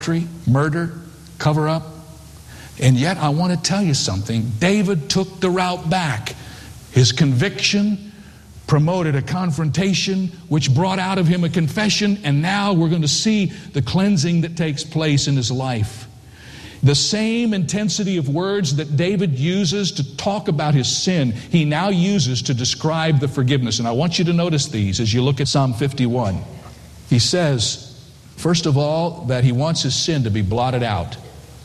murder, cover up. And yet I want to tell you something. David took the route back. His conviction promoted a confrontation which brought out of him a confession, and now we're going to see the cleansing that takes place in his life. The same intensity of words that David uses to talk about his sin, he now uses to describe the forgiveness. And I want you to notice these as you look at Psalm 51. He says, first of all, that he wants his sin to be blotted out.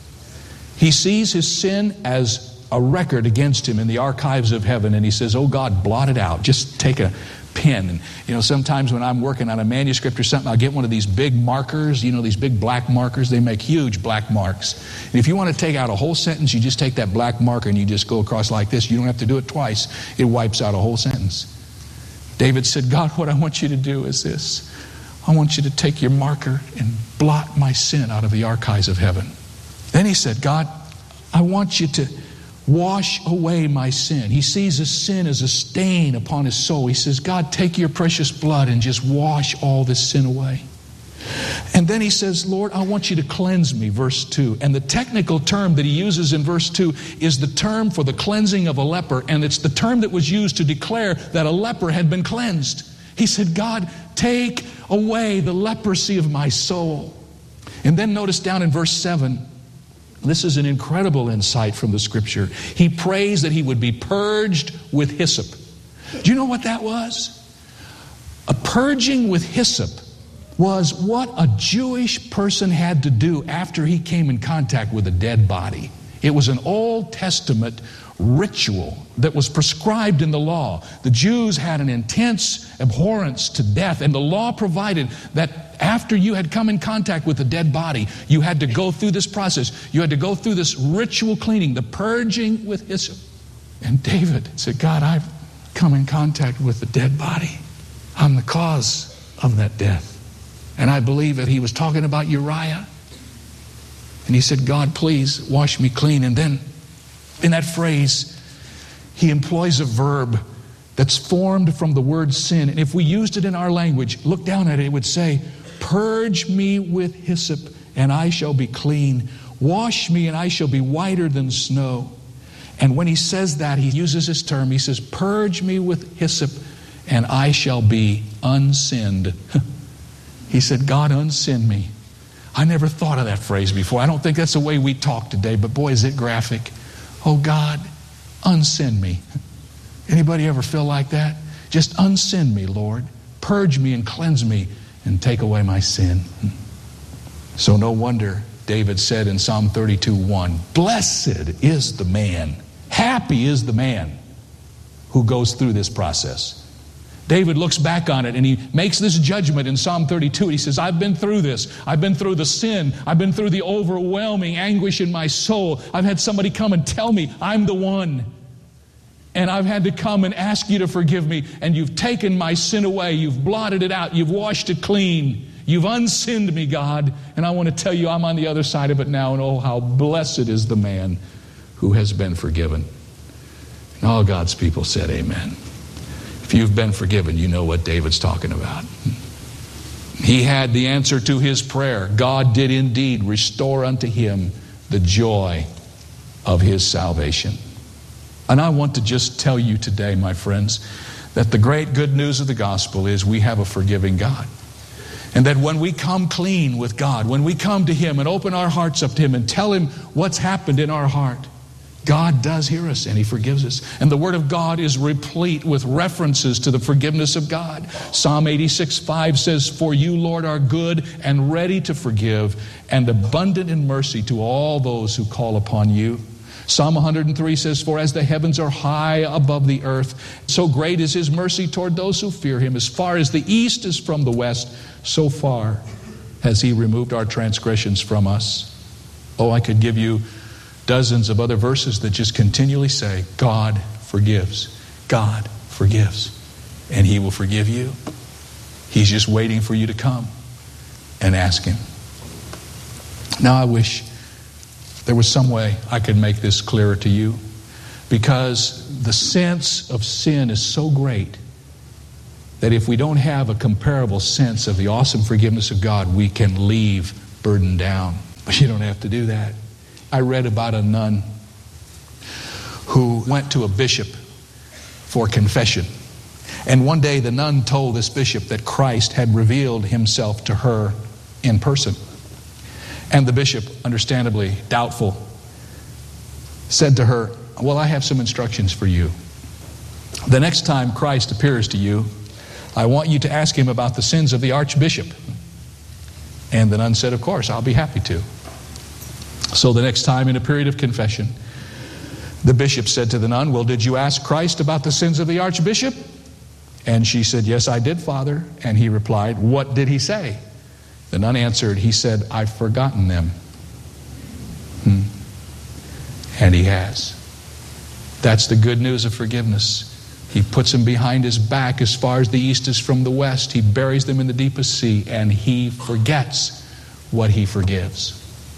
He sees his sin as a record against him in the archives of heaven, and he says, oh God, blot it out. Just take a pen. And sometimes when I'm working on a manuscript or something, I'll get one of these big markers, these big black markers. They make huge black marks. And if you want to take out a whole sentence, you just take that black marker and you just go across like this. You don't have to do it twice. It wipes out a whole sentence. David said, God, what I want you to do is this. I want you to take your marker and blot my sin out of the archives of heaven. Then he said, God, I want you to wash away my sin. He sees his sin as a stain upon his soul. He says, God, take your precious blood and just wash all this sin away. And then he says, Lord, I want you to cleanse me, verse 2. And the technical term that he uses in verse 2 is the term for the cleansing of a leper, and it's the term that was used to declare that a leper had been cleansed. He said, God, take away the leprosy of my soul. And then notice down in verse 7, this is an incredible insight from the scripture. He prays that he would be purged with hyssop. Do you know what that was? A purging with hyssop was what a Jewish person had to do after he came in contact with a dead body. It was an Old Testament ritual that was prescribed in the law. The Jews had an intense abhorrence to death, and the law provided that after you had come in contact with a dead body, you had to go through this process. You had to go through this ritual cleaning, the purging with hyssop. And David said, God, I've come in contact with a dead body. I'm the cause of that death. And I believe that he was talking about Uriah. And he said, God, please wash me clean. And then in that phrase, he employs a verb that's formed from the word sin. And if we used it in our language, look down at it, it would say, purge me with hyssop, and I shall be clean. Wash me, and I shall be whiter than snow. And when he says that, he uses this term. He says, purge me with hyssop, and I shall be unsinned. He said, God, unsin me. I never thought of that phrase before. I don't think that's the way we talk today, but boy, is it graphic. Oh, God, unsin me. Anybody ever feel like that? Just unsin me, Lord. Purge me and cleanse me and take away my sin. So no wonder David said in Psalm 32:1, blessed is the man, happy is the man who goes through this process. David looks back on it and he makes this judgment in Psalm 32. He says, I've been through this. I've been through the sin. I've been through the overwhelming anguish in my soul. I've had somebody come and tell me I'm the one. And I've had to come and ask you to forgive me. And you've taken my sin away. You've blotted it out. You've washed it clean. You've unsinned me, God. And I want to tell you I'm on the other side of it now. And oh, how blessed is the man who has been forgiven. And all God's people said amen. If you've been forgiven, you know what David's talking about. He had the answer to his prayer. God did indeed restore unto him the joy of his salvation. And I want to just tell you today, my friends, that the great good news of the gospel is we have a forgiving God. And that when we come clean with God, when we come to him and open our hearts up to him and tell him what's happened in our heart, God does hear us and he forgives us. And the Word of God is replete with references to the forgiveness of God. Psalm 86:5 says, for you, Lord, are good and ready to forgive and abundant in mercy to all those who call upon you. Psalm 103 says, for as the heavens are high above the earth, so great is his mercy toward those who fear him. As far as the east is from the west, so far has he removed our transgressions from us. Oh, I could give you dozens of other verses that just continually say, God forgives. God forgives. And he will forgive you. He's just waiting for you to come and ask him. Now I wish there was some way I could make this clearer to you, because the sense of sin is so great that if we don't have a comparable sense of the awesome forgiveness of God, we can leave burdened down. But you don't have to do that. I read about a nun who went to a bishop for confession. And one day the nun told this bishop that Christ had revealed himself to her in person. And the bishop, understandably doubtful, said to her, well, I have some instructions for you. The next time Christ appears to you, I want you to ask him about the sins of the archbishop. And the nun said, of course, I'll be happy to. So the next time, in a period of confession, the bishop said to the nun, well, did you ask Christ about the sins of the archbishop? And she said, yes, I did, Father. And he replied, what did he say? The nun answered, he said, I've forgotten them. And he has. That's the good news of forgiveness. He puts them behind his back as far as the east is from the west. He buries them in the deepest sea, and he forgets what he forgives.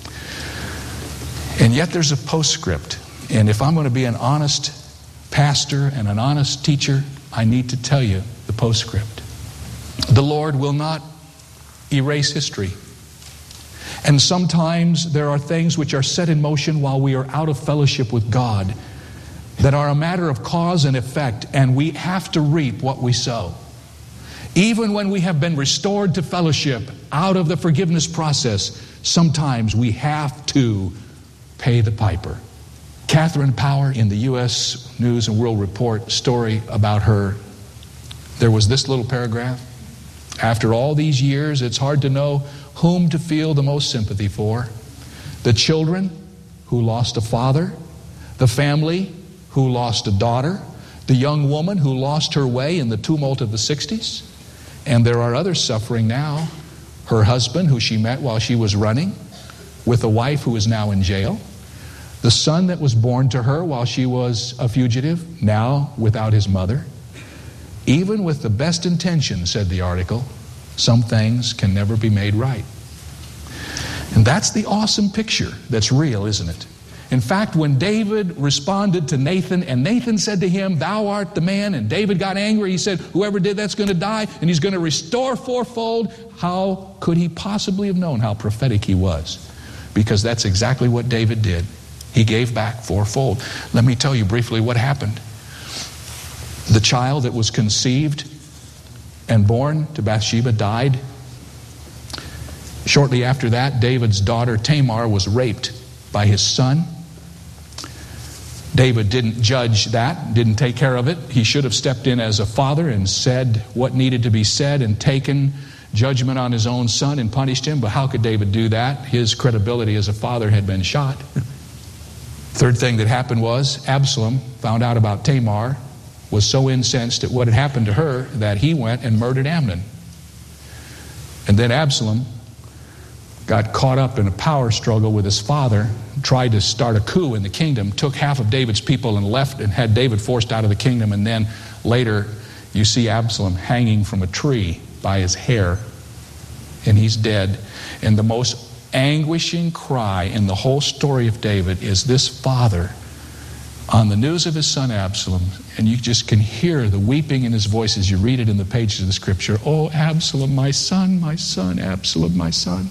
And yet there's a postscript. And if I'm going to be an honest pastor and an honest teacher, I need to tell you the postscript. The Lord will not erase history. And sometimes there are things which are set in motion while we are out of fellowship with God that are a matter of cause and effect, and we have to reap what we sow. Even when we have been restored to fellowship out of the forgiveness process, sometimes we have to pay the piper. Catherine Power, in the U.S. News and World Report story about her, there was this little paragraph. After all these years, it's hard to know whom to feel the most sympathy for. The children who lost a father, the family who lost a daughter, the young woman who lost her way in the tumult of the 60s. And there are others suffering now. Her husband, who she met while she was running, with a wife who is now in jail. The son that was born to her while she was a fugitive, now without his mother. Even with the best intentions, said the article, some things can never be made right. And that's the awesome picture that's real, isn't it? In fact, when David responded to Nathan, and Nathan said to him, thou art the man, and David got angry, he said, whoever did that's going to die, and he's going to restore fourfold. How could he possibly have known how prophetic he was? Because that's exactly what David did. He gave back fourfold. Let me tell you briefly what happened. The child that was conceived and born to Bathsheba died. Shortly after that, David's daughter Tamar was raped by his son. David didn't judge that, didn't take care of it. He should have stepped in as a father and said what needed to be said and taken judgment on his own son and punished him. But how could David do that? His credibility as a father had been shot. Third thing that happened was Absalom found out about Tamar, was so incensed at what had happened to her that he went and murdered Amnon. And then Absalom got caught up in a power struggle with his father, tried to start a coup in the kingdom, took half of David's people and left and had David forced out of the kingdom. And then later you see Absalom hanging from a tree by his hair, and he's dead. And the most anguishing cry in the whole story of David is this father on the news of his son Absalom, and you just can hear the weeping in his voice as you read it in the pages of the scripture. Oh, Absalom, my son, Absalom, my son.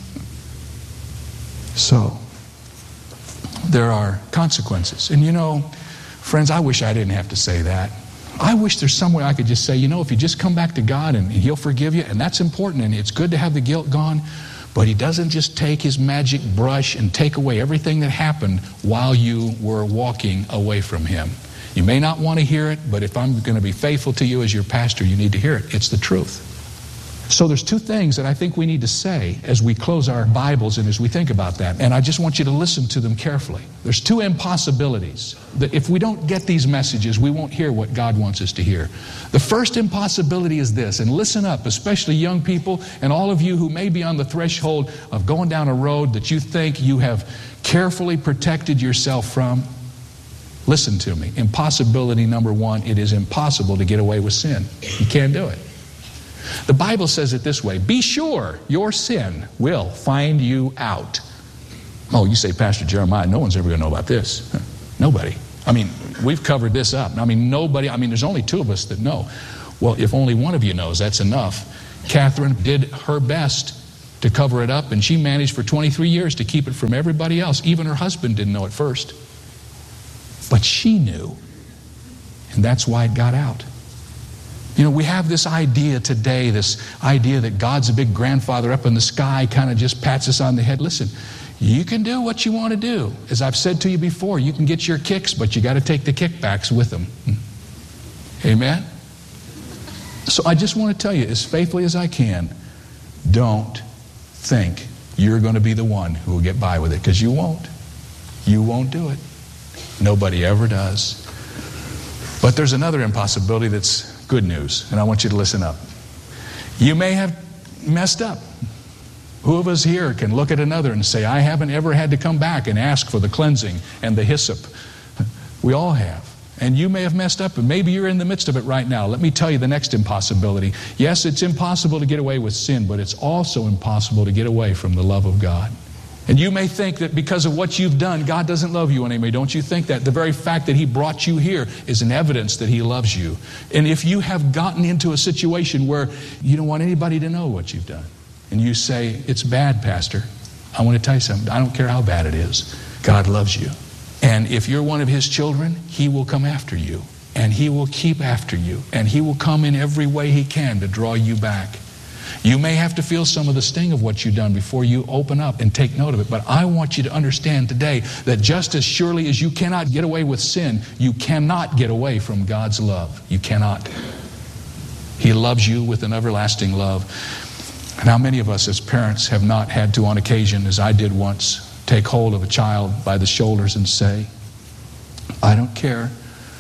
So, there are consequences. And you know, friends, I wish I didn't have to say that. I wish there's some way I could just say, you know, if you just come back to God and He'll forgive you, and that's important, and it's good to have the guilt gone, but He doesn't just take His magic brush and take away everything that happened while you were walking away from Him. You may not want to hear it, but if I'm going to be faithful to you as your pastor, you need to hear it. It's the truth. So there's two things that I think we need to say as we close our Bibles and as we think about that. And I just want you to listen to them carefully. There's two impossibilities that if we don't get these messages, we won't hear what God wants us to hear. The first impossibility is this, and listen up, especially young people and all of you who may be on the threshold of going down a road that you think you have carefully protected yourself from. Listen to me. Impossibility number one, it is impossible to get away with sin. You can't do it. The Bible says it this way, be sure your sin will find you out. Oh, you say, Pastor Jeremiah, no one's ever going to know about this. Nobody. I mean, we've covered this up. I mean, nobody, there's only two of us that know. Well, if only one of you knows, that's enough. Catherine did her best to cover it up, and she managed for 23 years to keep it from everybody else. Even her husband didn't know at first. But she knew, and that's why it got out. You know, we have this idea today, this idea that God's a big grandfather up in the sky, kind of just pats us on the head. Listen, you can do what you want to do. As I've said to you before, you can get your kicks, but you got to take the kickbacks with them. Amen? So I just want to tell you, as faithfully as I can, don't think you're going to be the one who will get by with it, because you won't. You won't do it. Nobody ever does. But there's another impossibility that's good news, and I want you to listen up. You may have messed up. Who of us here can look at another and say, I haven't ever had to come back and ask for the cleansing and the hyssop? We all have. And you may have messed up, and maybe you're in the midst of it right now. Let me tell you the next impossibility. Yes, it's impossible to get away with sin, but it's also impossible to get away from the love of God. And you may think that because of what you've done, God doesn't love you anymore. Don't you think that? The very fact that He brought you here is an evidence that He loves you. And if you have gotten into a situation where you don't want anybody to know what you've done, and you say, it's bad, Pastor, I want to tell you something. I don't care how bad it is. God loves you. And if you're one of His children, He will come after you. And He will keep after you. And He will come in every way He can to draw you back. You may have to feel some of the sting of what you've done before you open up and take note of it. But I want you to understand today that just as surely as you cannot get away with sin, you cannot get away from God's love. You cannot. He loves you with an everlasting love. And how many of us as parents have not had to, on occasion, as I did once, take hold of a child by the shoulders and say, I don't care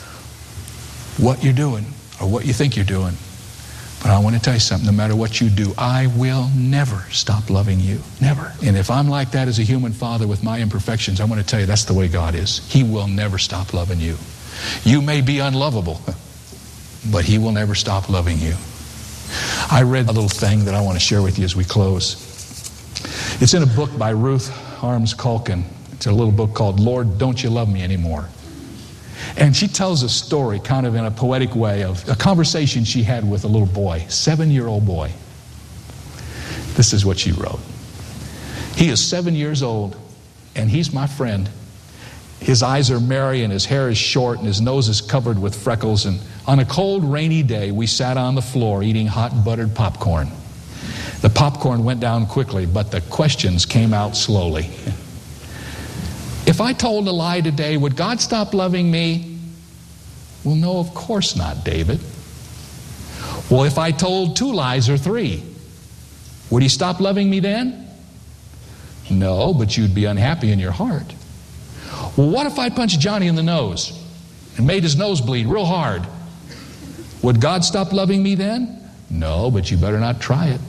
what you're doing or what you think you're doing, but I want to tell you something. No matter what you do, I will never stop loving you. Never. And if I'm like that as a human father with my imperfections, I want to tell you that's the way God is. He will never stop loving you. You may be unlovable, but He will never stop loving you. I read a little thing that I want to share with you as we close. It's in a book by Ruth Harms Culkin. It's a little book called Lord, Don't You Love Me Anymore? And she tells a story kind of in a poetic way of a conversation she had with a little boy, 7-year-old boy. This is what she wrote. He is 7 years old, and he's my friend. His eyes are merry, and his hair is short, and his nose is covered with freckles. And on a cold, rainy day, we sat on the floor eating hot buttered popcorn. The popcorn went down quickly, but the questions came out slowly. If I told a lie today, would God stop loving me? Well, no, of course not, David. Well, if I told 2 lies or 3, would He stop loving me then? No, but you'd be unhappy in your heart. Well, what if I punched Johnny in the nose and made his nose bleed real hard? Would God stop loving me then? No, but you better not try it.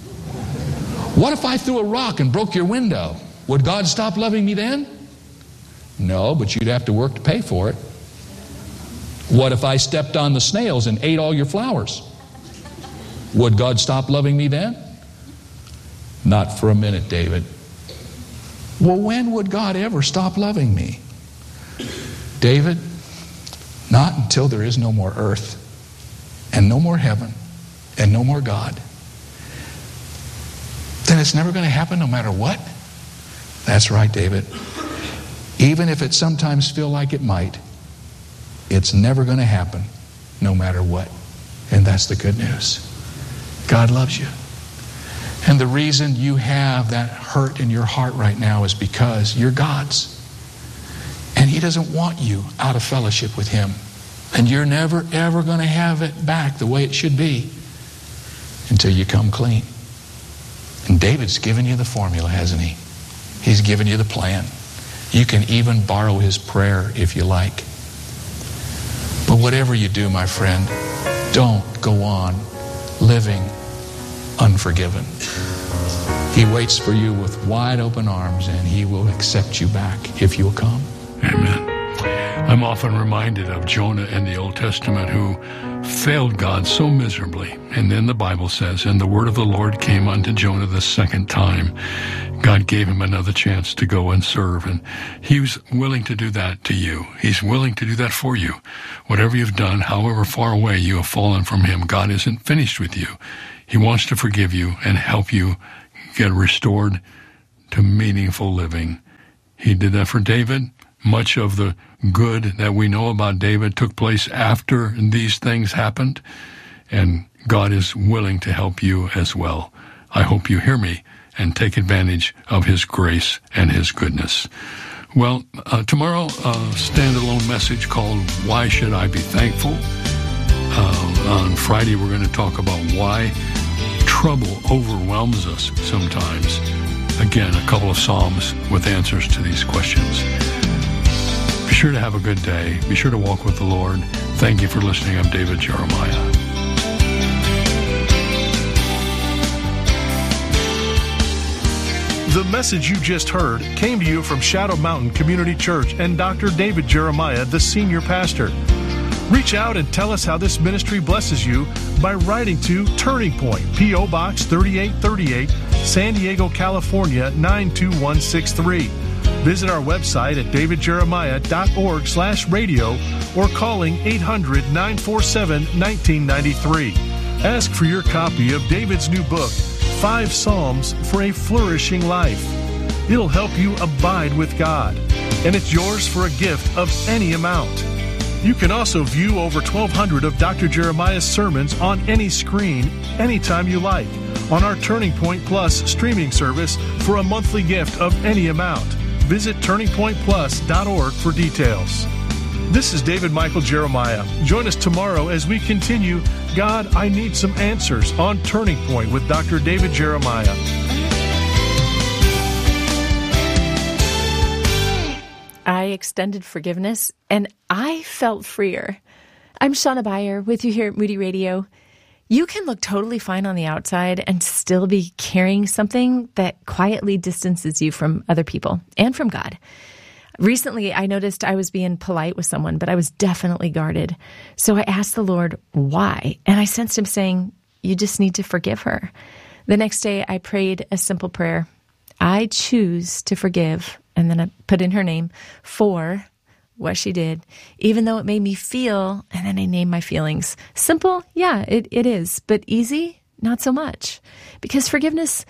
What if I threw a rock and broke your window? Would God stop loving me then? No, but you'd have to work to pay for it. What if I stepped on the snails and ate all your flowers? Would God stop loving me then? Not for a minute, David. Well, when would God ever stop loving me? David, not until there is no more earth and no more heaven and no more God. Then it's never going to happen no matter what? That's right, David. Even if it sometimes feels like it might, it's never going to happen no matter what. And that's the good news. God loves you. And the reason you have that hurt in your heart right now is because you're God's. And He doesn't want you out of fellowship with Him. And you're never, ever going to have it back the way it should be until you come clean. And David's given you the formula, hasn't he? He's given you the plan. You can even borrow his prayer if you like. But whatever you do, my friend, don't go on living unforgiven. He waits for you with wide open arms, and He will accept you back if you'll come. Amen. I'm often reminded of Jonah in the Old Testament who failed God so miserably. And then the Bible says, and the word of the Lord came unto Jonah the second time. God gave him another chance to go and serve. And He was willing to do that to you. He's willing to do that for you. Whatever you've done, however far away you have fallen from Him, God isn't finished with you. He wants to forgive you and help you get restored to meaningful living. He did that for David. Much of the good that we know about David took place after these things happened, and God is willing to help you as well. I hope you hear me and take advantage of His grace and His goodness. Well, tomorrow, a standalone message called Why Should I Be Thankful? On Friday, we're going to talk about why trouble overwhelms us sometimes. Again, a couple of Psalms with answers to these questions. Be sure to have a good day. Be sure to walk with the Lord. Thank you for listening. I'm David Jeremiah. The message you just heard came to you from Shadow Mountain Community Church and Dr. David Jeremiah, the senior pastor. Reach out and tell us how this ministry blesses you by writing to Turning Point, P.O. Box 3838, San Diego, California 92163. Visit our website at davidjeremiah.org/radio or calling 800-947-1993. Ask for your copy of David's new book, 5 Psalms for a Flourishing Life. It'll help you abide with God, and it's yours for a gift of any amount. You can also view over 1,200 of Dr. Jeremiah's sermons on any screen, anytime you like, on our Turning Point Plus streaming service for a monthly gift of any amount. Visit turningpointplus.org for details. This is David Michael Jeremiah. Join us tomorrow as we continue God, I Need Some Answers on Turning Point with Dr. David Jeremiah. I extended forgiveness, and I felt freer. I'm Shauna Beyer with you here at Moody Radio. You can look totally fine on the outside and still be carrying something that quietly distances you from other people and from God. Recently, I noticed I was being polite with someone, but I was definitely guarded. So I asked the Lord why, and I sensed Him saying, you just need to forgive her. The next day, I prayed a simple prayer. I choose to forgive, and then I put in her name, for what she did, even though it made me feel, and then I named my feelings. Simple? Yeah, it is. But easy? Not so much. Because forgiveness,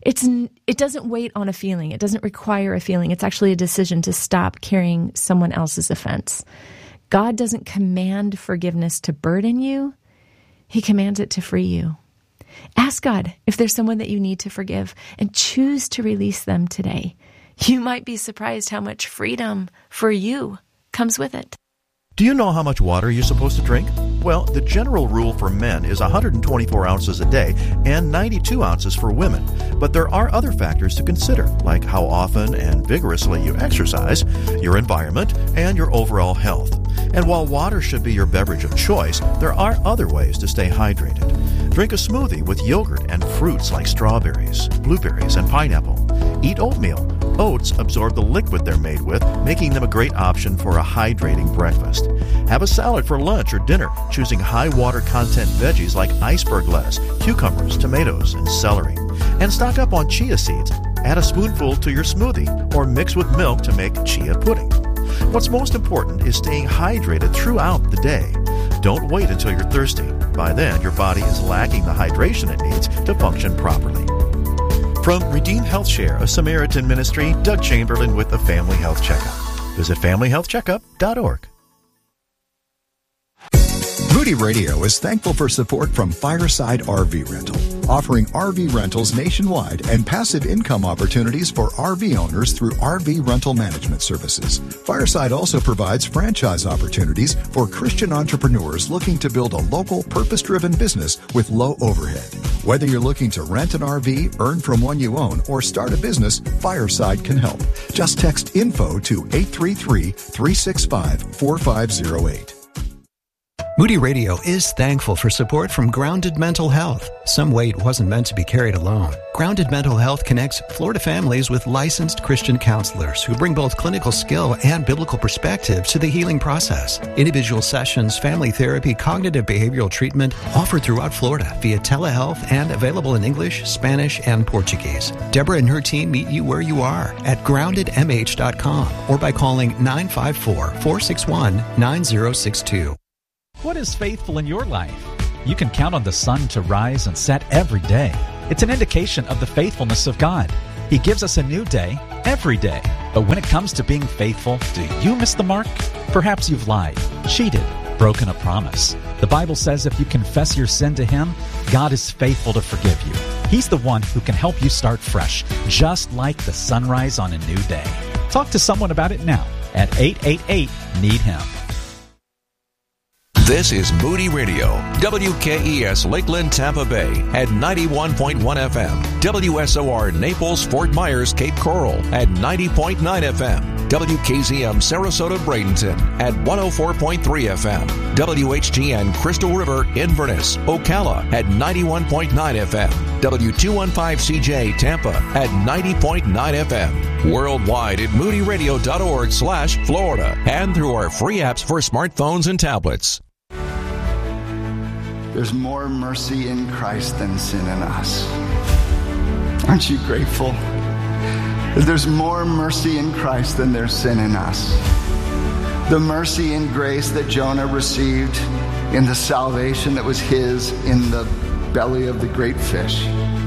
it doesn't wait on a feeling. It doesn't require a feeling. It's actually a decision to stop carrying someone else's offense. God doesn't command forgiveness to burden you. He commands it to free you. Ask God if there's someone that you need to forgive and choose to release them today. You might be surprised how much freedom for you comes with it. Do you know how much water you're supposed to drink? Well, the general rule for men is 124 ounces a day and 92 ounces for women. But there are other factors to consider, like how often and vigorously you exercise, your environment, and your overall health. And while water should be your beverage of choice, there are other ways to stay hydrated. Drink a smoothie with yogurt and fruits like strawberries, blueberries, and pineapple. Eat oatmeal. Oats absorb the liquid they're made with, making them a great option for a hydrating breakfast. Have a salad for lunch or dinner, choosing high water content veggies like iceberg lettuce, cucumbers, tomatoes, and celery. And stock up on chia seeds. Add a spoonful to your smoothie or mix with milk to make chia pudding. What's most important is staying hydrated throughout the day. Don't wait until you're thirsty. By then, your body is lacking the hydration it needs to function properly. From Redeemed Health Share, a Samaritan ministry, Doug Chamberlain with the Family Health Checkup. Visit familyhealthcheckup.org. Moody Radio is thankful for support from Fireside RV Rental, offering RV rentals nationwide and passive income opportunities for RV owners through RV rental management services. Fireside also provides franchise opportunities for Christian entrepreneurs looking to build a local, purpose-driven business with low overhead. Whether you're looking to rent an RV, earn from one you own, or start a business, Fireside can help. Just text info to 833-365-4508. Moody Radio is thankful for support from Grounded Mental Health. Some weight wasn't meant to be carried alone. Grounded Mental Health connects Florida families with licensed Christian counselors who bring both clinical skill and biblical perspective to the healing process. Individual sessions, family therapy, cognitive behavioral treatment offered throughout Florida via telehealth and available in English, Spanish, and Portuguese. Deborah and her team meet you where you are at groundedmh.com or by calling 954-461-9062. What is faithful in your life? You can count on the sun to rise and set every day. It's an indication of the faithfulness of God. He gives us a new day every day. But when it comes to being faithful, do you miss the mark? Perhaps you've lied, cheated, broken a promise. The Bible says if you confess your sin to Him, God is faithful to forgive you. He's the one who can help you start fresh, just like the sunrise on a new day. Talk to someone about it now at 888-NEED-HIM. This is Moody Radio, WKES Lakeland, Tampa Bay at 91.1 FM, WSOR Naples, Fort Myers, Cape Coral at 90.9 FM, WKZM Sarasota, Bradenton at 104.3 FM, WHGN Crystal River, Inverness, Ocala at 91.9 FM, W215CJ Tampa at 90.9 FM, worldwide at moodyradio.org/Florida, and through our free apps for smartphones and tablets. There's more mercy in Christ than sin in us. Aren't you grateful? There's more mercy in Christ than there's sin in us. The mercy and grace that Jonah received in the salvation that was his in the belly of the great fish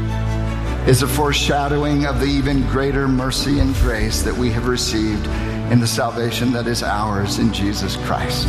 is a foreshadowing of the even greater mercy and grace that we have received in the salvation that is ours in Jesus Christ.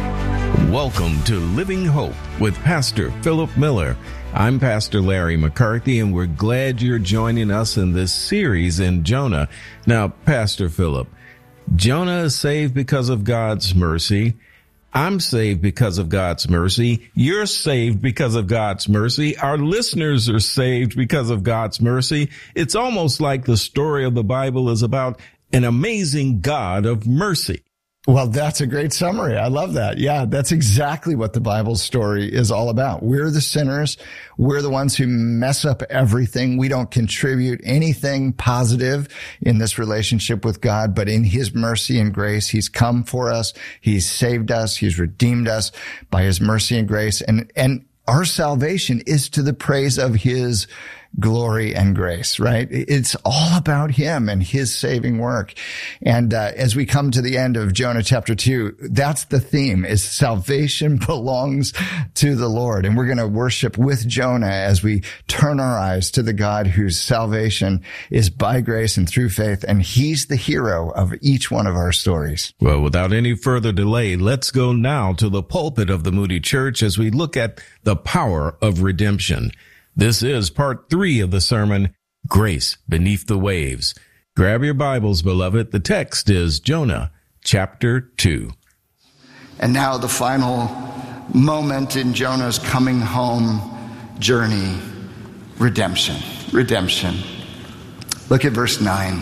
Welcome to Living Hope with Pastor Philip Miller. I'm Pastor Larry McCarthy, and we're glad you're joining us in this series in Jonah. Now, Pastor Philip, Jonah is saved because of God's mercy. I'm saved because of God's mercy. You're saved because of God's mercy. Our listeners are saved because of God's mercy. It's almost like the story of the Bible is about an amazing God of mercy. Well, that's a great summary. I love that. Yeah, that's exactly what the Bible story is all about. We're the sinners. We're the ones who mess up everything. We don't contribute anything positive in this relationship with God, but in His mercy and grace, He's come for us. He's saved us. He's redeemed us by His mercy and grace. And our salvation is to the praise of His glory and grace, right? It's all about Him and His saving work. And as we come to the end of Jonah chapter 2, that's the theme, is salvation belongs to the Lord. And we're going to worship with Jonah as we turn our eyes to the God whose salvation is by grace and through faith. And He's the hero of each one of our stories. Well, without any further delay, let's go now to the pulpit of the Moody Church as we look at the power of redemption. This is part 3 of the sermon, Grace Beneath the Waves. Grab your Bibles, beloved. The text is Jonah chapter 2. And now the final moment in Jonah's coming home journey, redemption. Redemption. Look at verse 9.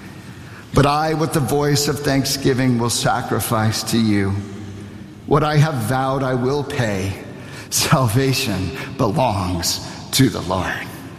But I, with the voice of thanksgiving, will sacrifice to you. What I have vowed I will pay. Salvation belongs to the Lord.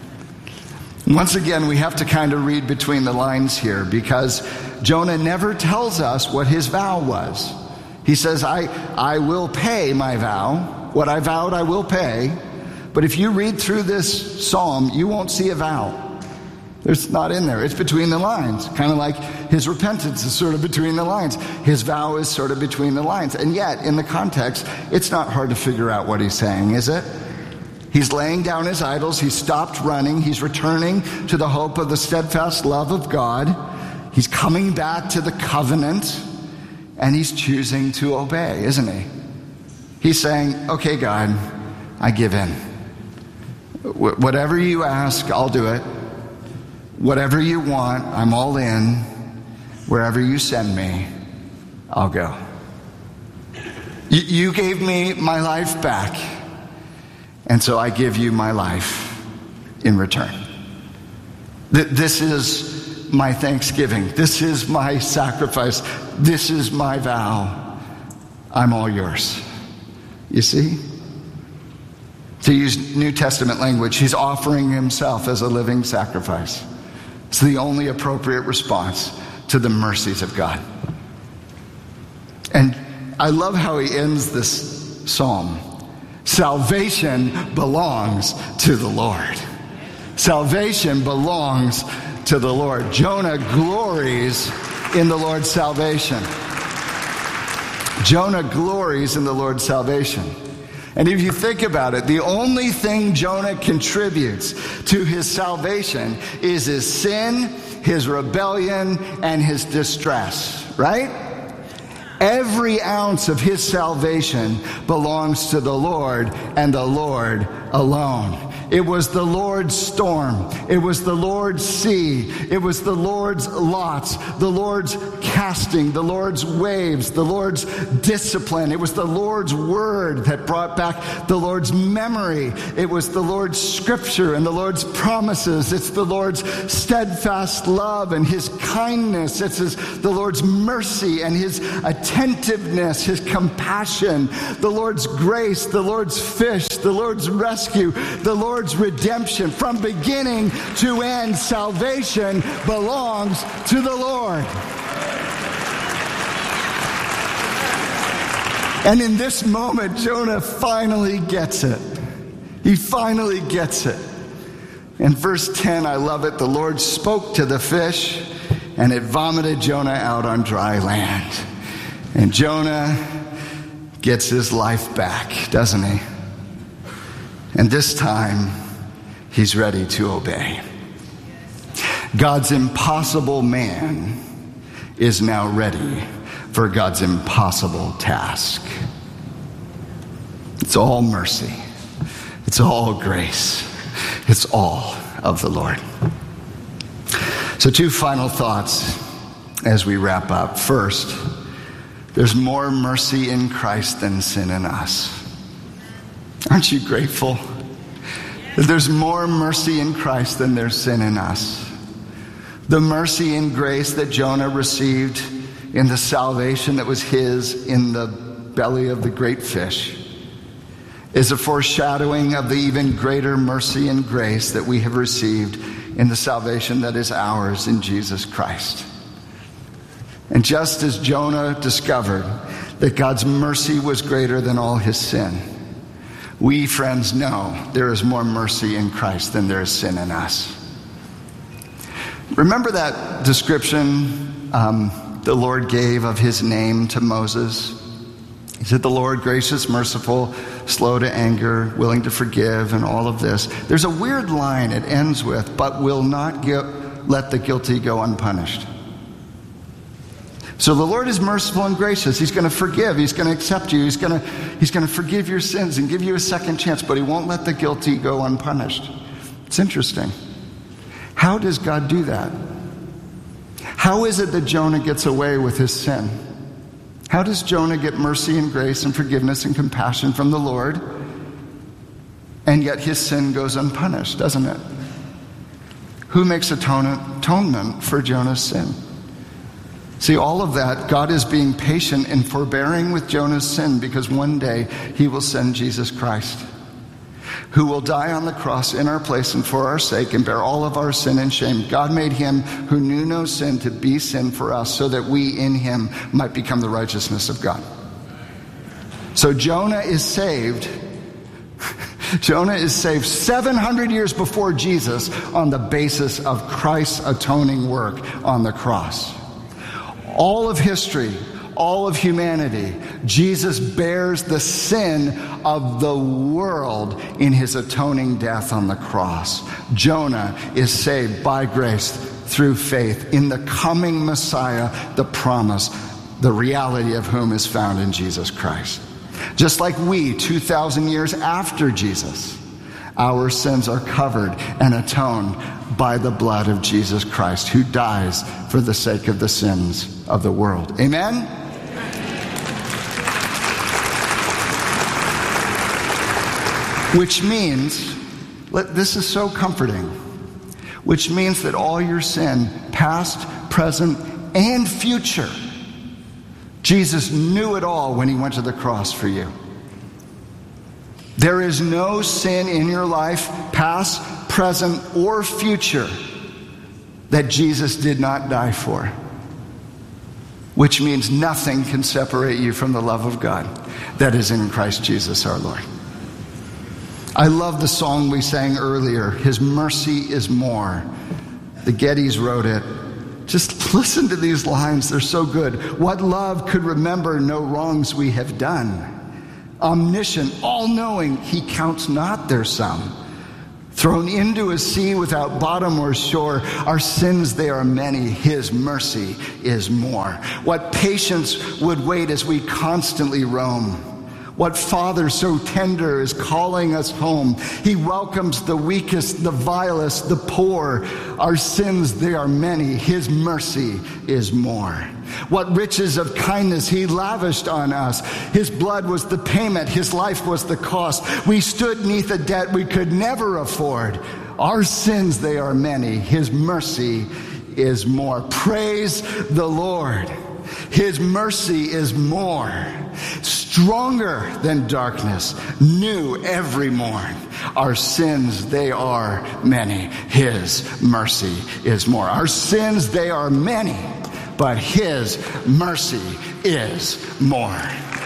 Once again, we have to kind of read between the lines here, because Jonah never tells us what his vow was. He says, I will pay my vow. What I vowed, I will pay. But if you read through this psalm, you won't see a vow. It's not in there. It's between the lines. Kind of like his repentance is sort of between the lines. His vow is sort of between the lines. And yet, in the context, it's not hard to figure out what he's saying, is it? He's laying down his idols. He's stopped running. He's returning to the hope of the steadfast love of God. He's coming back to the covenant, and he's choosing to obey, isn't he? He's saying, okay, God, I give in. Whatever you ask, I'll do it. Whatever you want, I'm all in. Wherever you send me, I'll go. You gave me my life back. And so I give you my life in return. This is my thanksgiving. This is my sacrifice. This is my vow. I'm all yours. You see? To use New Testament language, he's offering himself as a living sacrifice. It's the only appropriate response to the mercies of God. And I love how he ends this psalm. Salvation belongs to the Lord. Salvation belongs to the Lord. Jonah glories in the Lord's salvation. Jonah glories in the Lord's salvation. And if you think about it, the only thing Jonah contributes to his salvation is his sin, his rebellion, and his distress, right? Every ounce of his salvation belongs to the Lord and the Lord alone. It was the Lord's storm. It was the Lord's sea. It was the Lord's lots, the Lord's casting, the Lord's waves, the Lord's discipline. It was the Lord's word that brought back the Lord's memory. It was the Lord's scripture and the Lord's promises. It's the Lord's steadfast love and his kindness. It's the Lord's mercy and his attentiveness, his compassion, the Lord's grace, the Lord's fish, the Lord's rescue, the Lord's redemption. From beginning to end, salvation belongs to the Lord. And in this moment, Jonah finally gets it. He finally gets it. In verse 10, I love it. The Lord spoke to the fish, and it vomited Jonah out on dry land. And Jonah gets his life back, doesn't he? And this time, he's ready to obey. God's impossible man is now ready for God's impossible task. It's all mercy. It's all grace. It's all of the Lord. So 2 final thoughts as we wrap up. First, there's more mercy in Christ than sin in us. Aren't you grateful that there's more mercy in Christ than there's sin in us? The mercy and grace that Jonah received in the salvation that was his in the belly of the great fish is a foreshadowing of the even greater mercy and grace that we have received in the salvation that is ours in Jesus Christ. And just as Jonah discovered that God's mercy was greater than all his sin, we, friends, know there is more mercy in Christ than there is sin in us. Remember that description the Lord gave of his name to Moses? He said, the Lord, gracious, merciful, slow to anger, willing to forgive, and all of this. There's a weird line it ends with, but will not let the guilty go unpunished. So the Lord is merciful and gracious. He's going to forgive. He's going to accept you. He's going to forgive your sins and give you a second chance, but he won't let the guilty go unpunished. It's interesting. How does God do that? How is it that Jonah gets away with his sin? How does Jonah get mercy and grace and forgiveness and compassion from the Lord, and yet his sin goes unpunished, doesn't it? Who makes atonement for Jonah's sin? See, all of that, God is being patient and forbearing with Jonah's sin because one day he will send Jesus Christ, who will die on the cross in our place and for our sake and bear all of our sin and shame. God made him who knew no sin to be sin for us so that we in him might become the righteousness of God. So Jonah is saved. Jonah is saved 700 years before Jesus on the basis of Christ's atoning work on the cross. All of history, all of humanity, Jesus bears the sin of the world in his atoning death on the cross. Jonah is saved by grace through faith in the coming Messiah, the promise, the reality of whom is found in Jesus Christ. Just like we, 2,000 years after Jesus, our sins are covered and atoned by the blood of Jesus Christ, who dies for the sake of the sins of the world. Amen? Which means, this is so comforting, which means that all your sin, past, present, and future, Jesus knew it all when he went to the cross for you. There is no sin in your life, past, present, or future, that Jesus did not die for. Which means nothing can separate you from the love of God that is in Christ Jesus our Lord. I love the song we sang earlier, His Mercy is More. The Gettys wrote it. Just listen to these lines, they're so good. What love could remember no wrongs we have done? omniscient, all-knowing, he counts not their sum. Thrown into a sea without bottom or shore, our sins, they are many, his mercy is more. What patience would wait as we constantly roam. What father so tender is calling us home. He welcomes the weakest, the vilest, the poor. Our sins, they are many, his mercy is more. What riches of kindness he lavished on us. His blood was the payment. His life was the cost. We stood neath a debt we could never afford. Our sins, they are many. His mercy is more. Praise the Lord. His mercy is more. Stronger than darkness. New every morn. Our sins, they are many. His mercy is more. Our sins, they are many. But his mercy is more.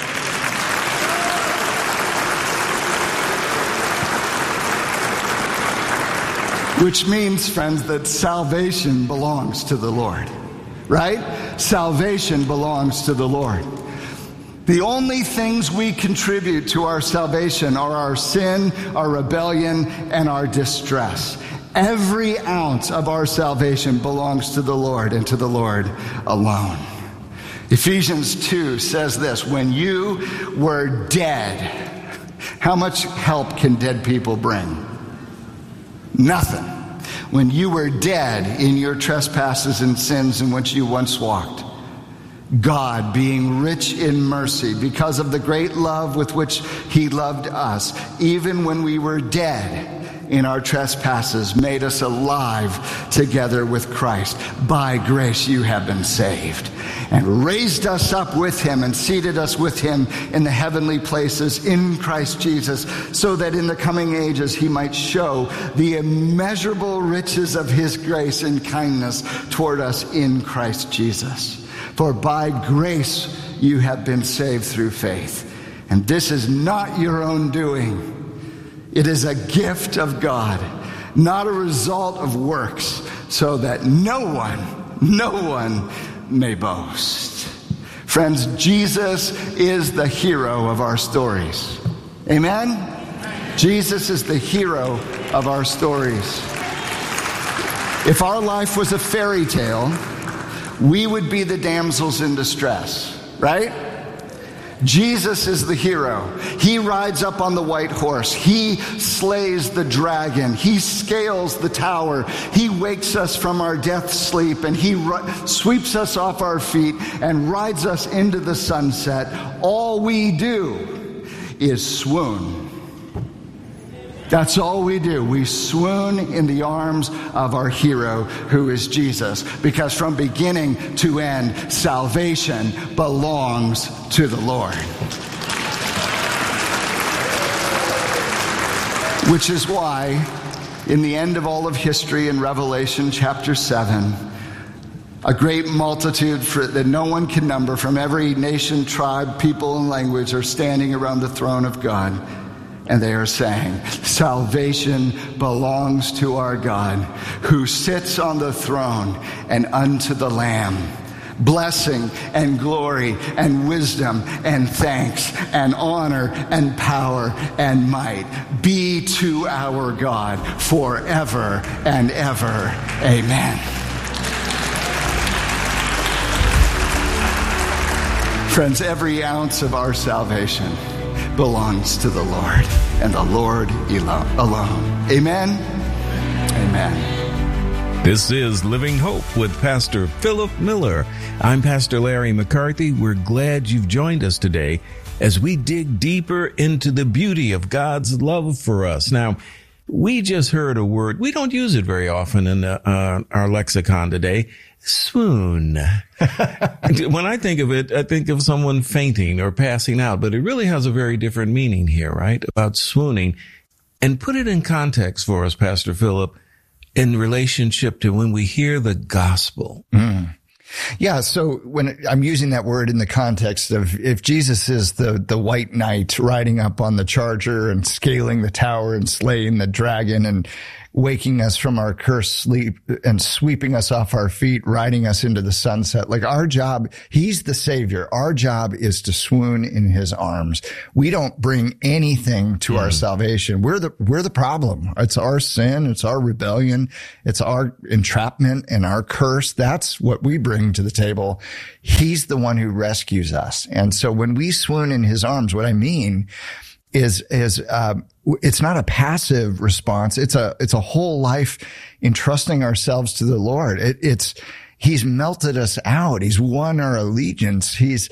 Which means, friends, that salvation belongs to the Lord. Right? Salvation belongs to the Lord. The only things we contribute to our salvation are our sin, our rebellion, and our distress. Every ounce of our salvation belongs to the Lord and to the Lord alone. Ephesians 2 says this, when you were dead, how much help can dead people bring? Nothing. When you were dead in your trespasses and sins in which you once walked, God, being rich in mercy, because of the great love with which he loved us, even when we were dead in our trespasses, made us alive together with Christ. By grace you have been saved, and raised us up with him and seated us with him in the heavenly places in Christ Jesus, so that in the coming ages he might show the immeasurable riches of his grace and kindness toward us in Christ Jesus. For by grace you have been saved through faith. And this is not your own doing. It is a gift of God, not a result of works, so that no one may boast. Friends, Jesus is the hero of our stories. Amen? Jesus is the hero of our stories. If our life was a fairy tale, we would be the damsels in distress, right? Jesus is the hero. He rides up on the white horse. He slays the dragon. He scales the tower. He wakes us from our death sleep, and he sweeps us off our feet and rides us into the sunset. All we do is swoon. That's all we do. We swoon in the arms of our hero, who is Jesus. Because from beginning to end, salvation belongs to the Lord. Which is why, in the end of all of history, in Revelation chapter 7, a great multitude that no one can number from every nation, tribe, people, and language are standing around the throne of God. And they are saying, salvation belongs to our God, who sits on the throne, and unto the Lamb. Blessing and glory and wisdom and thanks and honor and power and might be to our God forever and ever. Amen. Friends, every ounce of our salvation belongs to the Lord, and the Lord alone. Amen? Amen. This is Living Hope with Pastor Philip Miller. I'm Pastor Larry McCarthy. We're glad you've joined us today as we dig deeper into the beauty of God's love for us. Now, we just heard a word. We don't use it very often in our lexicon today. Swoon. When I think of it, I think of someone fainting or passing out, but it really has a very different meaning here, right? About swooning. And put it in context for us, Pastor Philip, in relationship to when we hear the gospel. Yeah, so when I'm using that word in the context of if Jesus is the white knight riding up on the charger and scaling the tower and slaying the dragon and waking us from our cursed sleep and sweeping us off our feet, riding us into the sunset. Like our job, he's the Savior. Our job is to swoon in his arms. We don't bring anything to our salvation. We're the problem. It's our sin. It's our rebellion. It's our entrapment and our curse. That's what we bring to the table. He's the one who rescues us. And so when we swoon in his arms, what I mean is it's not a passive response. It's a whole life entrusting ourselves to the Lord. He's melted us out. He's won our allegiance. He's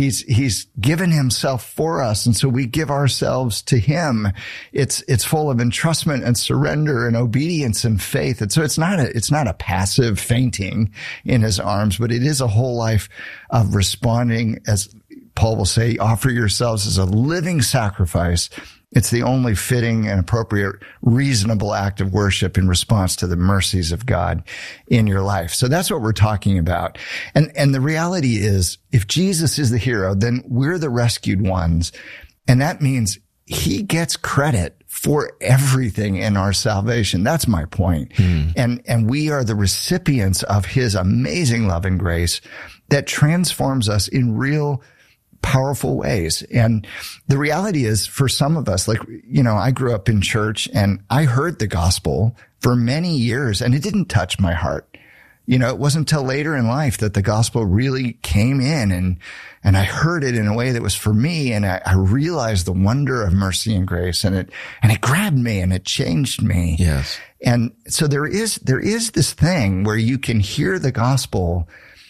given himself for us. And so we give ourselves to him. It's full of entrustment and surrender and obedience and faith. And so it's not a passive fainting in his arms, but it is a whole life of responding, as Paul will say, offer yourselves as a living sacrifice. It's the only fitting and appropriate, reasonable act of worship in response to the mercies of God in your life. So that's what we're talking about. And the reality is, if Jesus is the hero, then we're the rescued ones. And that means he gets credit for everything in our salvation. That's my point. And we are the recipients of his amazing love and grace that transforms us in real powerful ways. And the reality is, for some of us, like, I grew up in church and I heard the gospel for many years and it didn't touch my heart. It wasn't until later in life that the gospel really came in and I heard it in a way that was for me. And I realized the wonder of mercy and grace, and it grabbed me and it changed me. Yes. And so there is this thing where you can hear the gospel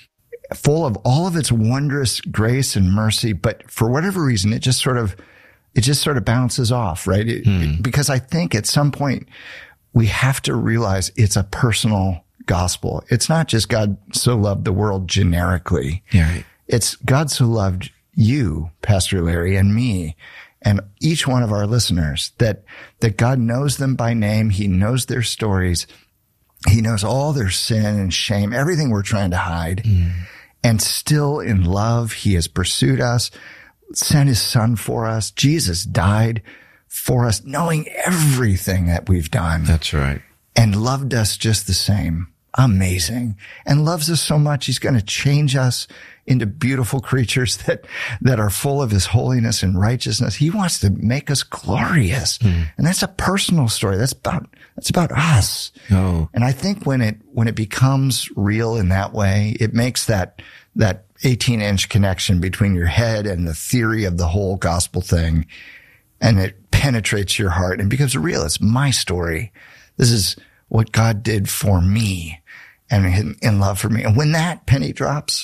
full of all of its wondrous grace and mercy, but for whatever reason, it just sort of bounces off, right? Because I think at some point we have to realize it's a personal gospel. It's not just God so loved the world generically. Yeah, right. It's God so loved you, Pastor Larry, and me, and each one of our listeners, that God knows them by name. He knows their stories. He knows all their sin and shame, everything we're trying to hide. And still in love, he has pursued us, sent his son for us. Jesus died for us, knowing everything that we've done. That's right. And loved us just the same. Amazing. And loves us so much, he's going to change us into beautiful creatures that are full of his holiness and righteousness. He wants to make us glorious. And that's a personal story. That's about us. Oh. And I think when it becomes real in that way, it makes that 18-inch connection between your head and the theory of the whole gospel thing, and it penetrates your heart and becomes real. It's my story. This is what God did for me and in love for me. And when that penny drops,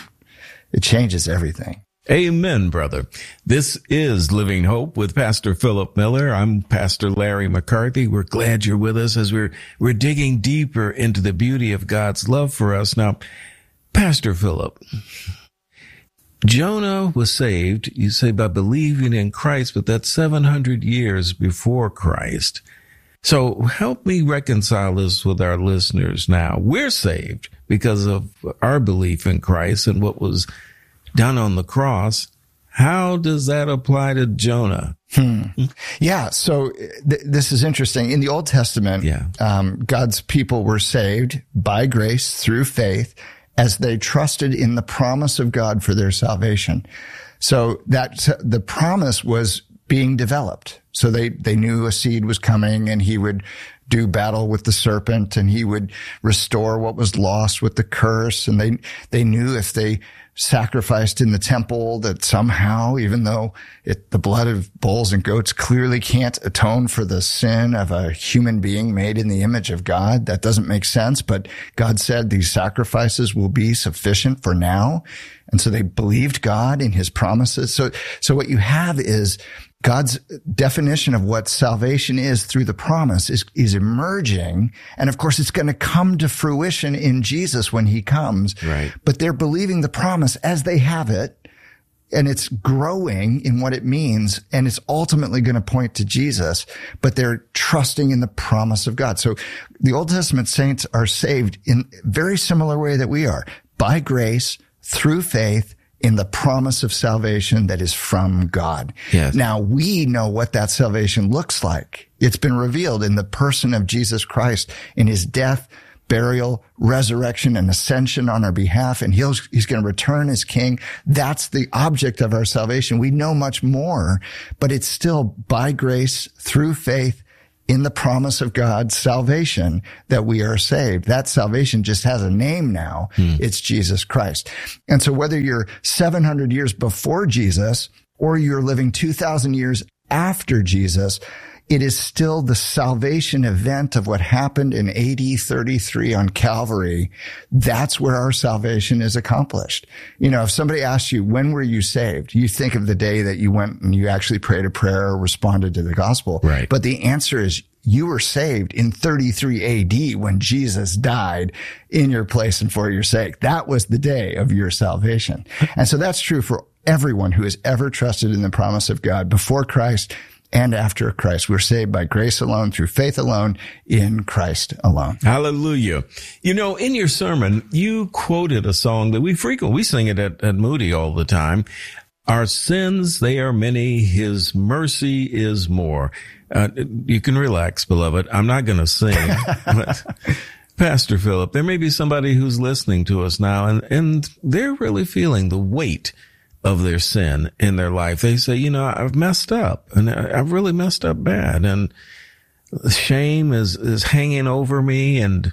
it changes everything. Amen, brother. This is Living Hope with Pastor Philip Miller. I'm Pastor Larry McCarthy. We're glad you're with us as we're digging deeper into the beauty of God's love for us. Now, Pastor Philip, Jonah was saved, you say, by believing in Christ, but that's 700 years before Christ. So help me reconcile this with our listeners now. We're saved because of our belief in Christ and what was done on the cross. How does that apply to Jonah? Yeah, so this is interesting. In the Old Testament, God's people were saved by grace through faith as they trusted in the promise of God for their salvation. So that the promise was being developed. So they knew a seed was coming and he would do battle with the serpent and he would restore what was lost with the curse. And they knew if they sacrificed in the temple that somehow, even though the blood of bulls and goats clearly can't atone for the sin of a human being made in the image of God, that doesn't make sense. But God said these sacrifices will be sufficient for now. And so they believed God in his promises. So what you have is God's definition of what salvation is through the promise is emerging. And of course, it's going to come to fruition in Jesus when he comes. Right. But they're believing the promise as they have it. And it's growing in what it means. And it's ultimately going to point to Jesus, but they're trusting in the promise of God. So the Old Testament saints are saved in a very similar way that we are, by grace, through faith, in the promise of salvation that is from God. Yes. Now, we know what that salvation looks like. It's been revealed in the person of Jesus Christ, in his death, burial, resurrection, and ascension on our behalf, and he's going to return as king. That's the object of our salvation. We know much more, but it's still by grace, through faith, in the promise of God's salvation that we are saved. That salvation just has a name now. It's Jesus Christ. And so whether you're 700 years before Jesus or you're living 2,000 years after Jesus, it is still the salvation event of what happened in AD 33 on Calvary. That's where our salvation is accomplished. You know, if somebody asks you, when were you saved? You think of the day that you went and you actually prayed a prayer or responded to the gospel. Right. But the answer is you were saved in 33 AD when Jesus died in your place and for your sake. That was the day of your salvation. And so that's true for everyone who has ever trusted in the promise of God before Christ and after Christ. We're saved by grace alone, through faith alone, in Christ alone. Hallelujah. You know, in your sermon, you quoted a song that we sing it at Moody all the time. Our sins, they are many. His mercy is more. You can relax, beloved. I'm not going to sing. But Pastor Philip, there may be somebody who's listening to us now and they're really feeling the weight of their sin in their life. They say, you know, I've messed up and I've really messed up bad, and shame is hanging over me, and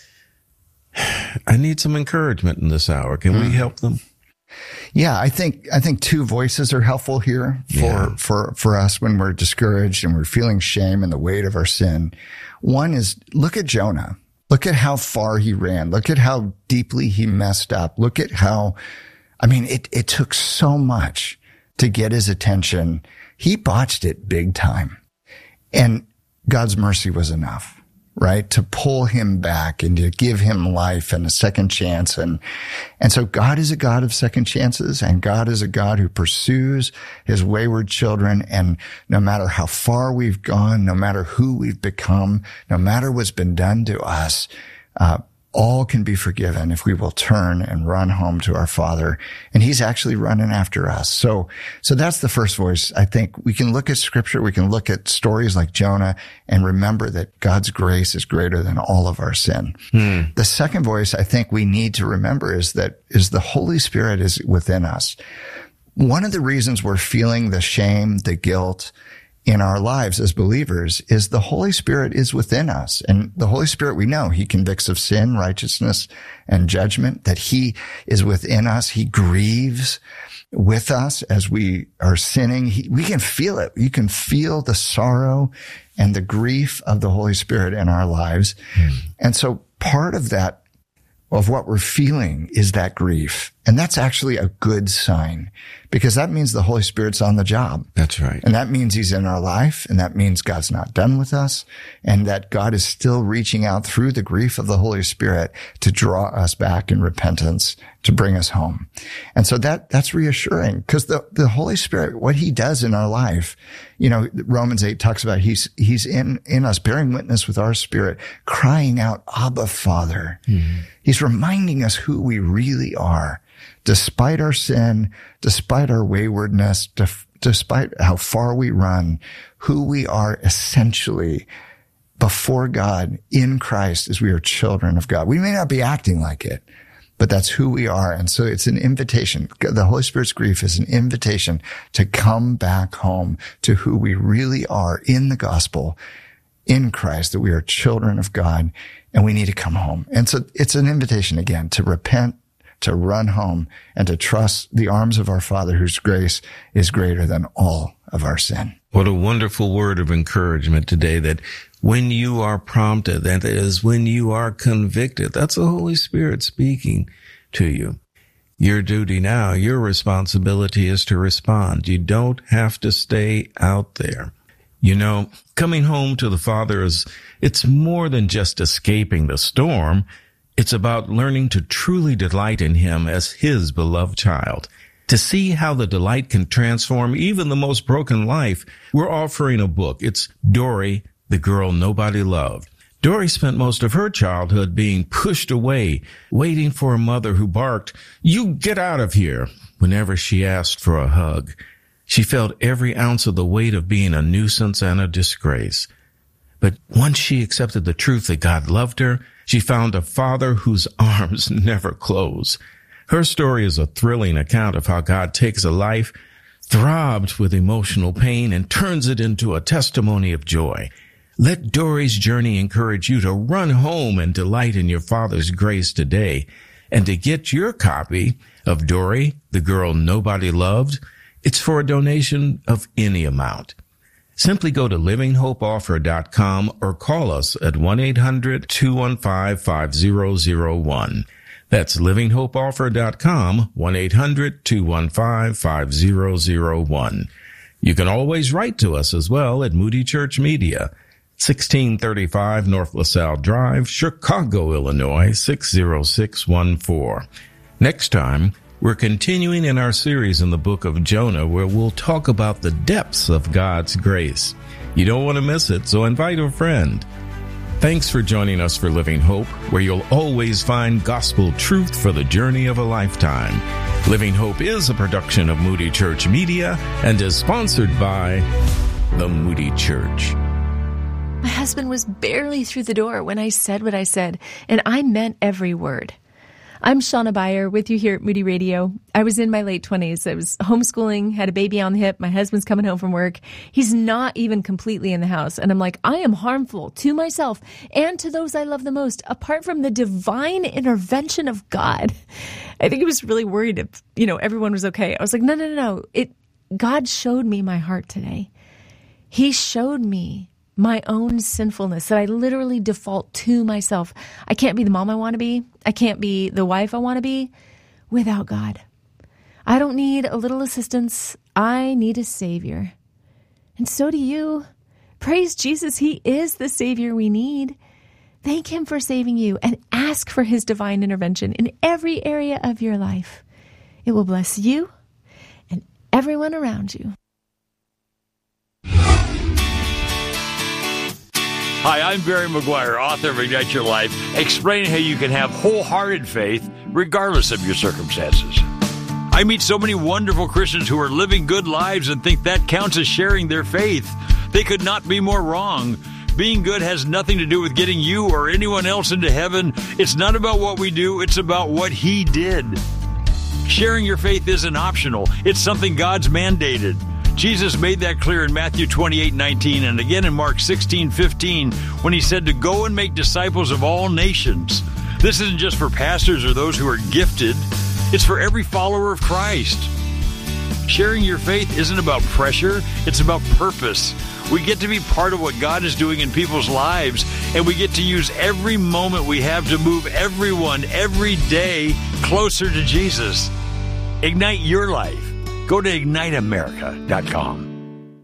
I need some encouragement in this hour. Can we help them? Yeah, I think two voices are helpful here for us when we're discouraged and we're feeling shame and the weight of our sin. One is, look at Jonah. Look at how far he ran. Look at how deeply he messed up. Look at how, I mean, it took so much to get his attention. He botched it big time. And God's mercy was enough, right? To pull him back and to give him life and a second chance. And so God is a God of second chances, and God is a God who pursues his wayward children. And no matter how far we've gone, no matter who we've become, no matter what's been done to us, all can be forgiven if we will turn and run home to our Father. And he's actually running after us. So that's the first voice. I think we can look at scripture. We can look at stories like Jonah and remember that God's grace is greater than all of our sin. The second voice I think we need to remember is the Holy Spirit is within us. One of the reasons we're feeling the shame, the guilt in our lives as believers is the Holy Spirit is within us. And the Holy Spirit, we know he convicts of sin, righteousness, and judgment, that he is within us. He grieves with us as we are sinning. We can feel it. You can feel the sorrow and the grief of the Holy Spirit in our lives. And so part of that, of what we're feeling, is that grief. And that's actually a good sign, because that means the Holy Spirit's on the job. That's right. And that means he's in our life, and that means God's not done with us, and that God is still reaching out through the grief of the Holy Spirit to draw us back in repentance, to bring us home. And so that's reassuring, because the Holy Spirit, what he does in our life, you know, Romans 8 talks about he's in us, bearing witness with our spirit, crying out, Abba, Father. He's reminding us who we really are. Despite our sin, despite our waywardness, despite how far we run, who we are essentially before God in Christ as we are children of God. We may not be acting like it, but that's who we are. And so it's an invitation. The Holy Spirit's grief is an invitation to come back home to who we really are in the gospel, in Christ, that we are children of God, and we need to come home. And so it's an invitation again to repent, to run home, and to trust the arms of our Father, whose grace is greater than all of our sin. What a wonderful word of encouragement today, that when you are prompted, that is, when you are convicted, that's the Holy Spirit speaking to you. Your duty now, your responsibility is to respond. You don't have to stay out there. You know, coming home to the Father it's more than just escaping the storm. It's about learning to truly delight in him as his beloved child. To see how the delight can transform even the most broken life, we're offering a book. It's Dory, the Girl Nobody Loved. Dory spent most of her childhood being pushed away, waiting for a mother who barked, "You get out of here." whenever she asked for a hug. She felt every ounce of the weight of being a nuisance and a disgrace. But once she accepted the truth that God loved her, she found a Father whose arms never close. Her story is a thrilling account of how God takes a life throbbed with emotional pain and turns it into a testimony of joy. Let Dory's journey encourage you to run home and delight in your Father's grace today. And to get your copy of Dory, the Girl Nobody Loved, it's for a donation of any amount. Simply go to livinghopeoffer.com or call us at 1-800-215-5001. That's livinghopeoffer.com, 1-800-215-5001. You can always write to us as well at Moody Church Media, 1635 North LaSalle Drive, Chicago, Illinois, 60614. Next time, we're continuing in our series in the book of Jonah, where we'll talk about the depths of God's grace. You don't want to miss it, so invite a friend. Thanks for joining us for Living Hope, where you'll always find gospel truth for the journey of a lifetime. Living Hope is a production of Moody Church Media and is sponsored by the Moody Church. My husband was barely through the door when I said what I said, and I meant every word. I'm Shauna Beyer with you here at Moody Radio. I was in my late 20s. I was homeschooling, had a baby on the hip. My husband's coming home from work. He's not even completely in the house. And I'm like, I am harmful to myself and to those I love the most, apart from the divine intervention of God. I think he was really worried if, everyone was okay. I was like, no. God showed me my heart today. He showed me my own sinfulness, that I literally default to myself. I can't be the mom I want to be. I can't be the wife I want to be without God. I don't need a little assistance. I need a Savior. And so do you. Praise Jesus. He is the Savior we need. Thank Him for saving you and ask for His divine intervention in every area of your life. It will bless you and everyone around you. Hi, I'm Barry McGuire, author of Ignite Your Life, explaining how you can have wholehearted faith regardless of your circumstances. I meet so many wonderful Christians who are living good lives and think that counts as sharing their faith. They could not be more wrong. Being good has nothing to do with getting you or anyone else into heaven. It's not about what we do, it's about what He did. Sharing your faith isn't optional. It's something God's mandated. Jesus made that clear in Matthew 28:19 and again in Mark 16:15 when He said to go and make disciples of all nations. This isn't just for pastors or those who are gifted. It's for every follower of Christ. Sharing your faith isn't about pressure. It's about purpose. We get to be part of what God is doing in people's lives, and we get to use every moment we have to move everyone every day closer to Jesus. Ignite your life. Go to IgniteAmerica.com.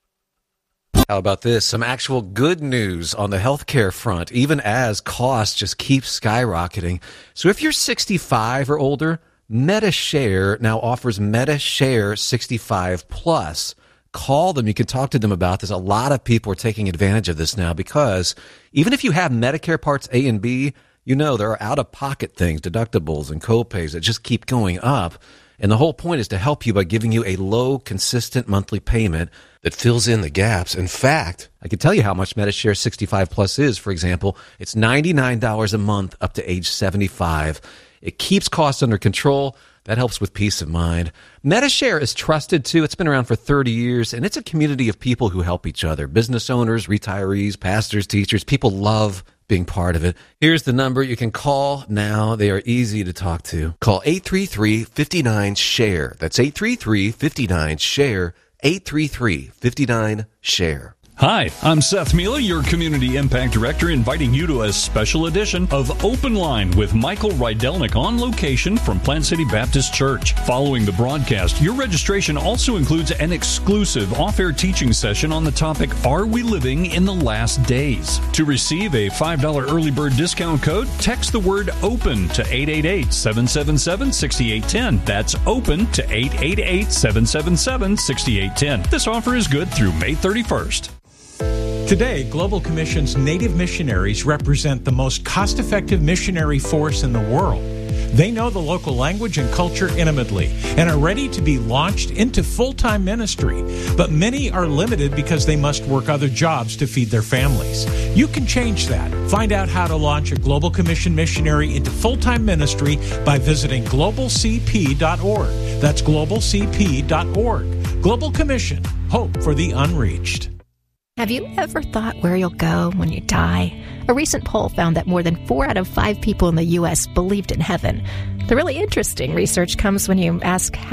How about this? Some actual good news on the healthcare front, even as costs just keep skyrocketing. So if you're 65 or older, Medi-Share now offers Medi-Share 65 Plus. Call them. You can talk to them about this. A lot of people are taking advantage of this now because even if you have Medicare Parts A and B, there are out-of-pocket things, deductibles and copays that just keep going up. And the whole point is to help you by giving you a low, consistent monthly payment that fills in the gaps. In fact, I can tell you how much Medi-Share 65 Plus is. For example, it's $99 a month up to age 75. It keeps costs under control. That helps with peace of mind. Medi-Share is trusted, too. It's been around for 30 years, and it's a community of people who help each other. Business owners, retirees, pastors, teachers. People love being part of it. Here's the number you can call now. They are easy to talk to. Call 833-59-SHARE. That's 833-59-SHARE. 833-59-SHARE. Hi, I'm Seth Mila, your Community Impact Director, inviting you to a special edition of Open Line with Michael Rydelnik on location from Plant City Baptist Church. Following the broadcast, your registration also includes an exclusive off-air teaching session on the topic, Are We Living in the Last Days? To receive a $5 early bird discount code, text the word OPEN to 888-777-6810. That's OPEN to 888-777-6810. This offer is good through May 31st. Today, Global Commission's Native missionaries represent the most cost-effective missionary force in the world. They know the local language and culture intimately and are ready to be launched into full-time ministry. But many are limited because they must work other jobs to feed their families. You can change that. Find out how to launch a Global Commission missionary into full-time ministry by visiting globalcp.org. That's globalcp.org. Global Commission. Hope for the unreached. Have you ever thought where you'll go when you die? A recent poll found that more than 4 out of 5 people in the U.S. believed in heaven. The really interesting research comes when you ask